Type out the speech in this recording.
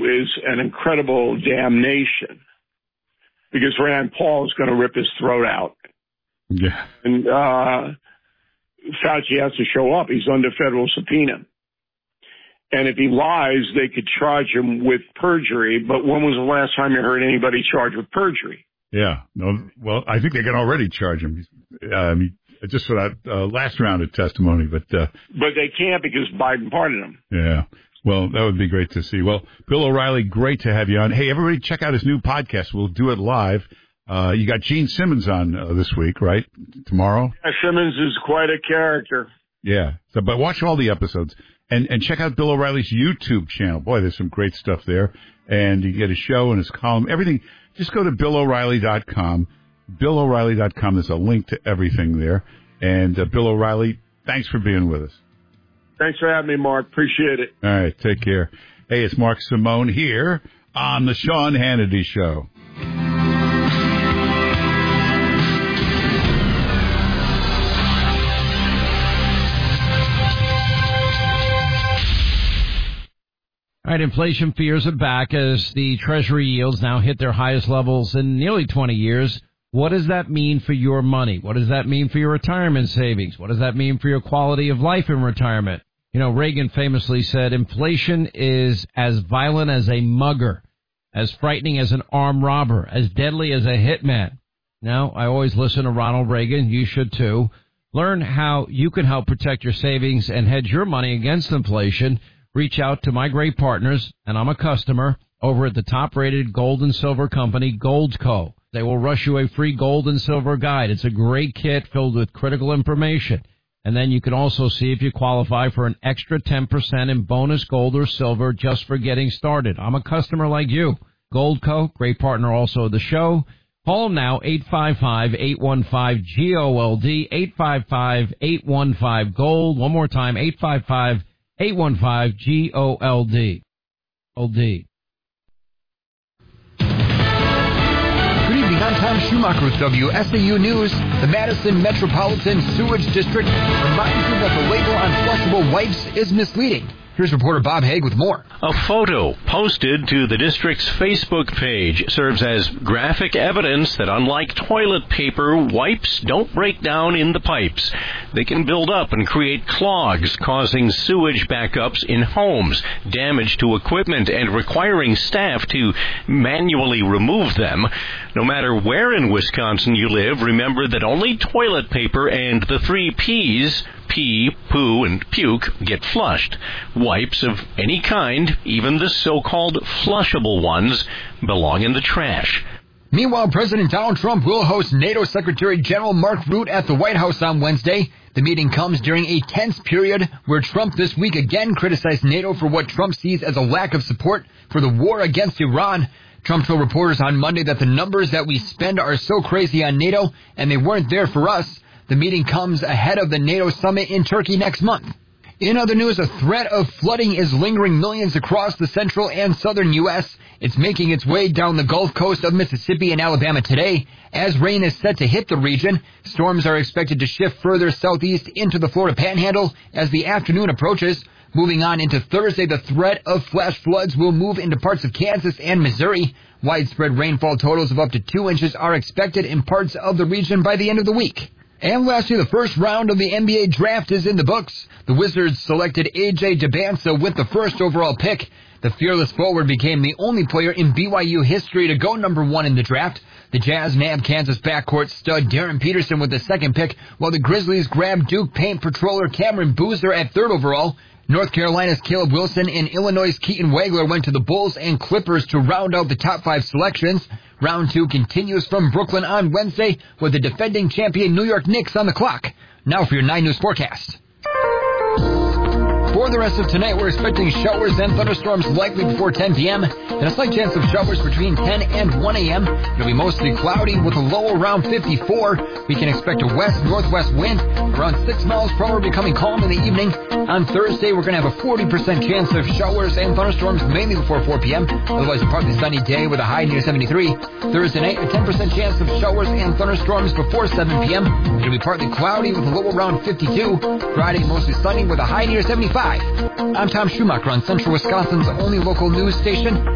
is an incredible damnation because Rand Paul is going to rip his throat out. Yeah. And Fauci has to show up. He's under federal subpoena. And if he lies, they could charge him with perjury. But when was the last time you heard anybody charged with perjury? Yeah. No. Well, I think they can already charge him. Just for that last round of testimony. But they can't because Biden pardoned him. Yeah. Well, that would be great to see. Well, Bill O'Reilly, great to have you on. Hey, everybody, check out his new podcast. We'll do it live. You got Gene Simmons on this week, right? Tomorrow? Simmons is quite a character. Yeah. But watch all the episodes. And check out Bill O'Reilly's YouTube channel. Boy, there's some great stuff there. And you get his show and his column, everything. Just go to BillO'Reilly.com. BillO'Reilly.com. There's a link to everything there. And Bill O'Reilly, thanks for being with us. Thanks for having me, Mark. Appreciate it. All right, take care. Hey, it's Mark Simone here on the Sean Hannity Show. All right, inflation fears are back as the Treasury yields now hit their highest levels in nearly 20 years. What does that mean for your money? What does that mean for your retirement savings? What does that mean for your quality of life in retirement? You know, Reagan famously said, inflation is as violent as a mugger, as frightening as an armed robber, as deadly as a hitman. Now, I always listen to Ronald Reagan. You should too. Learn how you can help protect your savings and hedge your money against inflation. Reach out to my great partners, and I'm a customer, over at the top-rated gold and silver company, Goldco. They will rush you a free gold and silver guide. It's a great kit filled with critical information. And then you can also see if you qualify for an extra 10% in bonus gold or silver just for getting started. I'm a customer like you. Goldco, great partner also of the show. Call them now, 855-815-GOLD, 855-815-GOLD. One more time, 855-815-GOLD. LD. I'm Tom Schumacher with WSAU News. The Madison Metropolitan Sewage District reminds you that the label on flushable wipes is misleading. Here's reporter Bob Haig with more. A photo posted to the district's Facebook page serves as graphic evidence that unlike toilet paper, wipes don't break down in the pipes. They can build up and create clogs, causing sewage backups in homes, damage to equipment, and requiring staff to manually remove them. No matter where in Wisconsin you live, remember that only toilet paper and the 3 Ps, pee, poo, and puke, get flushed. Wipes of any kind, even the so-called flushable ones, belong in the trash. Meanwhile, President Donald Trump will host NATO Secretary General Mark Rutte at the White House on Wednesday. The meeting comes during a tense period where Trump this week again criticized NATO for what Trump sees as a lack of support for the war against Iran. Trump told reporters on Monday that the numbers that we spend are so crazy on NATO, and they weren't there for us. The meeting comes ahead of the NATO summit in Turkey next month. In other news, a threat of flooding is lingering millions across the central and southern U.S. It's making its way down the Gulf Coast of Mississippi and Alabama today. As rain is set to hit the region, storms are expected to shift further southeast into the Florida Panhandle as the afternoon approaches. Moving on into Thursday, the threat of flash floods will move into parts of Kansas and Missouri. Widespread rainfall totals of up to 2 inches are expected in parts of the region by the end of the week. And lastly, the first round of the NBA draft is in the books. The Wizards selected A.J. Debinsa with the first overall pick. The fearless forward became the only player in BYU history to go number 1 in the draft. The Jazz nabbed Kansas backcourt stud Darren Peterson with the second pick, while the Grizzlies grabbed Duke paint patroller Cameron Boozer at third overall. North Carolina's Caleb Wilson and Illinois' Keaton Wagler went to the Bulls and Clippers to round out the top 5 selections. Round 2 continues from Brooklyn on Wednesday with the defending champion New York Knicks on the clock. Now for your 9 News forecast. For the rest of tonight, we're expecting showers and thunderstorms likely before 10 p.m. and a slight chance of showers between 10 and 1 a.m. It'll be mostly cloudy with a low around 54. We can expect a west-northwest wind around 6 miles per hour, becoming calm in the evening. On Thursday, we're going to have a 40% chance of showers and thunderstorms mainly before 4 p.m. Otherwise, a partly sunny day with a high near 73. Thursday night, a 10% chance of showers and thunderstorms before 7 p.m. It'll be partly cloudy with a low around 52. Friday, mostly sunny with a high near 75. I'm Tom Schumacher on Central Wisconsin's only local news station.